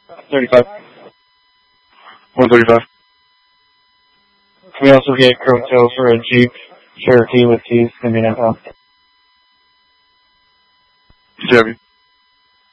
35. 135. Can we also get coattails for a Jeep Cherokee with keys in the impound? Chevy.